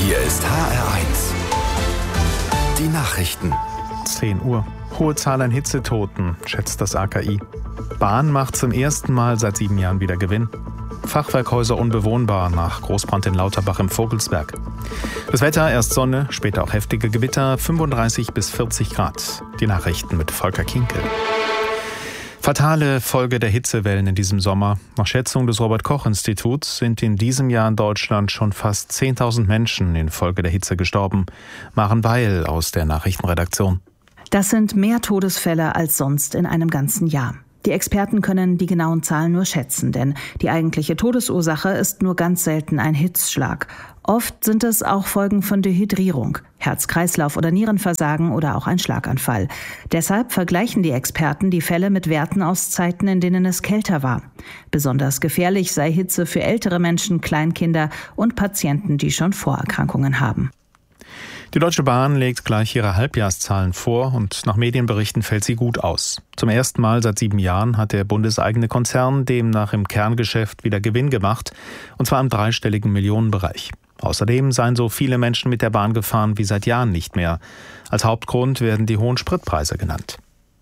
Hier ist HR1. Die Nachrichten. 10 Uhr. Hohe Zahl an Hitzetoten, schätzt das AKI. Bahn macht zum ersten Mal seit 7 Jahren wieder Gewinn. Fachwerkhäuser unbewohnbar nach Großbrand in Lauterbach im Vogelsberg. Das Wetter, erst Sonne, später auch heftige Gewitter, 35 bis 40 Grad. Die Nachrichten mit Volker Kinkel. Fatale Folge der Hitzewellen in diesem Sommer. Nach Schätzung des Robert-Koch-Instituts sind in diesem Jahr in Deutschland schon fast 10.000 Menschen infolge der Hitze gestorben. Maren Weil aus der Nachrichtenredaktion. Das sind mehr Todesfälle als sonst in einem ganzen Jahr. Die Experten können die genauen Zahlen nur schätzen, denn die eigentliche Todesursache ist nur ganz selten ein Hitzschlag. Oft sind es auch Folgen von Dehydrierung, Herz-Kreislauf- oder Nierenversagen oder auch ein Schlaganfall. Deshalb vergleichen die Experten die Fälle mit Werten aus Zeiten, in denen es kälter war. Besonders gefährlich sei Hitze für ältere Menschen, Kleinkinder und Patienten, die schon Vorerkrankungen haben. Die Deutsche Bahn legt gleich ihre Halbjahreszahlen vor und nach Medienberichten fällt sie gut aus. Zum ersten Mal seit 7 Jahren hat der bundeseigene Konzern demnach im Kerngeschäft wieder Gewinn gemacht, und zwar im dreistelligen Millionenbereich. Außerdem seien so viele Menschen mit der Bahn gefahren wie seit Jahren nicht mehr. Als Hauptgrund werden die hohen Spritpreise genannt.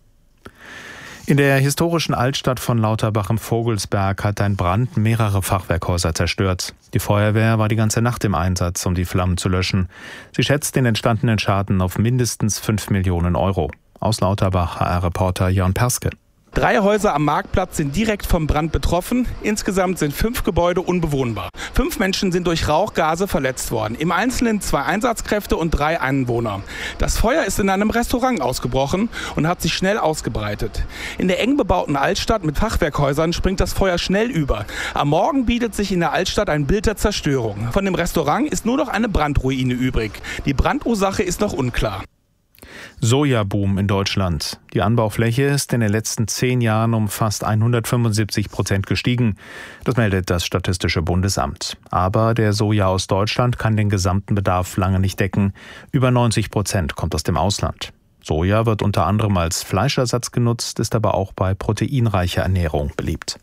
In der historischen Altstadt von Lauterbach im Vogelsberg hat ein Brand mehrere Fachwerkhäuser zerstört. Die Feuerwehr war die ganze Nacht im Einsatz, um die Flammen zu löschen. Sie schätzt den entstandenen Schaden auf mindestens 5 Millionen Euro. Aus Lauterbach HR-Reporter Jörn Perske. 3 Häuser am Marktplatz sind direkt vom Brand betroffen. Insgesamt sind 5 Gebäude unbewohnbar. 5 Menschen sind durch Rauchgase verletzt worden. Im Einzelnen 2 Einsatzkräfte und 3 Anwohner. Das Feuer ist in einem Restaurant ausgebrochen und hat sich schnell ausgebreitet. In der eng bebauten Altstadt mit Fachwerkhäusern springt das Feuer schnell über. Am Morgen bietet sich in der Altstadt ein Bild der Zerstörung. Von dem Restaurant ist nur noch eine Brandruine übrig. Die Brandursache ist noch unklar. Sojaboom in Deutschland. Die Anbaufläche ist in den letzten 10 Jahren um fast 175% gestiegen. Das meldet das Statistische Bundesamt. Aber der Soja aus Deutschland kann den gesamten Bedarf lange nicht decken. Über 90% kommt aus dem Ausland. Soja wird unter anderem als Fleischersatz genutzt, ist aber auch bei proteinreicher Ernährung beliebt.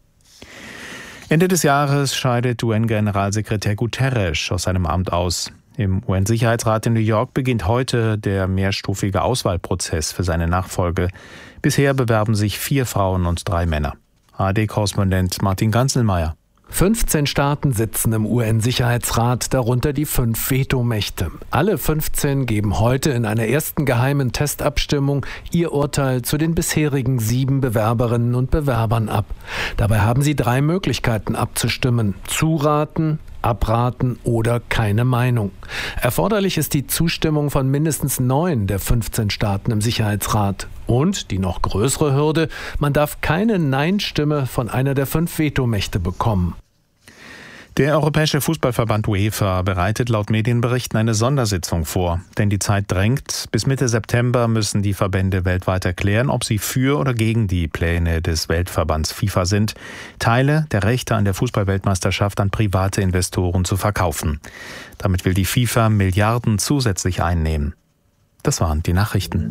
Ende des Jahres scheidet UN-Generalsekretär Guterres aus seinem Amt aus. Im UN-Sicherheitsrat in New York beginnt heute der mehrstufige Auswahlprozess für seine Nachfolge. Bisher bewerben sich 4 Frauen und 3 Männer. ARD-Korrespondent Martin Ganzelmeier. 15 Staaten sitzen im UN-Sicherheitsrat, darunter die 5 Vetomächte. Alle 15 geben heute in einer ersten geheimen Testabstimmung ihr Urteil zu den bisherigen 7 Bewerberinnen und Bewerbern ab. Dabei haben sie 3 Möglichkeiten abzustimmen: zuraten, abraten oder keine Meinung. Erforderlich ist die Zustimmung von mindestens 9 der 15 Staaten im Sicherheitsrat. Und die noch größere Hürde: man darf keine Nein-Stimme von einer der 5 Vetomächte bekommen. Der Europäische Fußballverband UEFA bereitet laut Medienberichten eine Sondersitzung vor. Denn die Zeit drängt. Bis Mitte September müssen die Verbände weltweit erklären, ob sie für oder gegen die Pläne des Weltverbands FIFA sind, Teile der Rechte an der Fußballweltmeisterschaft an private Investoren zu verkaufen. Damit will die FIFA Milliarden zusätzlich einnehmen. Das waren die Nachrichten.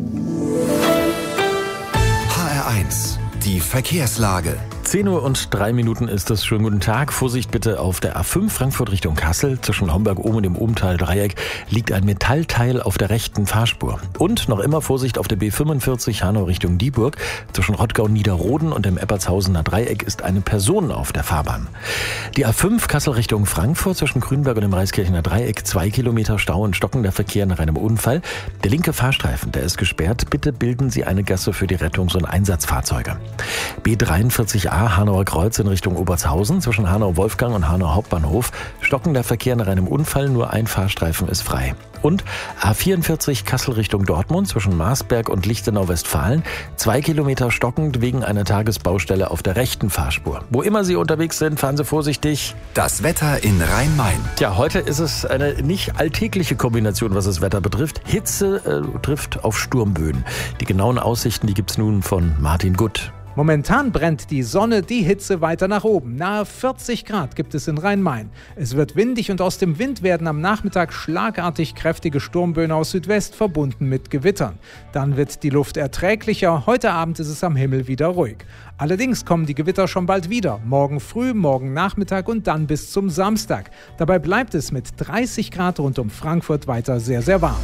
HR1, die Verkehrslage. 10:03 Uhr ist es. Schönen guten Tag. Vorsicht bitte auf der A5 Frankfurt Richtung Kassel. Zwischen Homberg-Ohm und dem Ohmtal-Dreieck liegt ein Metallteil auf der rechten Fahrspur. Und noch immer Vorsicht auf der B45 Hanau Richtung Dieburg. Zwischen Rottgau-Niederroden und dem Eppertshausener Dreieck ist eine Person auf der Fahrbahn. Die A5 Kassel Richtung Frankfurt zwischen Grünberg und dem Reiskirchener Dreieck 2 Kilometer Stau und stockender Verkehr nach einem Unfall. Der linke Fahrstreifen, der ist gesperrt. Bitte bilden Sie eine Gasse für die Rettungs- und Einsatzfahrzeuge. B43A Hanauer Kreuz in Richtung Obertshausen zwischen Hanau-Wolfgang und Hanau Hauptbahnhof. Stockender Verkehr nach einem Unfall, nur ein Fahrstreifen ist frei. Und A44 Kassel Richtung Dortmund zwischen Marsberg und Lichtenau-Westfalen. 2 Kilometer stockend wegen einer Tagesbaustelle auf der rechten Fahrspur. Wo immer Sie unterwegs sind, fahren Sie vorsichtig. Das Wetter in Rhein-Main. Ja, heute ist es eine nicht alltägliche Kombination, was das Wetter betrifft. Hitze trifft auf Sturmböen. Die genauen Aussichten, die gibt's nun von Martin Gutt. Momentan brennt die Sonne, die Hitze weiter nach oben. Nahe 40 Grad gibt es in Rhein-Main. Es wird windig und aus dem Wind werden am Nachmittag schlagartig kräftige Sturmböen aus Südwest verbunden mit Gewittern. Dann wird die Luft erträglicher. Heute Abend ist es am Himmel wieder ruhig. Allerdings kommen die Gewitter schon bald wieder. Morgen früh, morgen Nachmittag und dann bis zum Samstag. Dabei bleibt es mit 30 Grad rund um Frankfurt weiter sehr, sehr warm.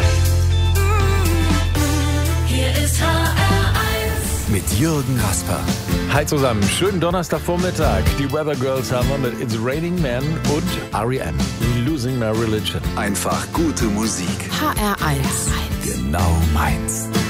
Hier ist HR1 mit Jürgen Rasper. Hi zusammen, schönen Donnerstagvormittag. Die Weather Girls haben wir mit It's Raining Men und R.E.M. Losing My Religion. Einfach gute Musik. HR1. Genau meins.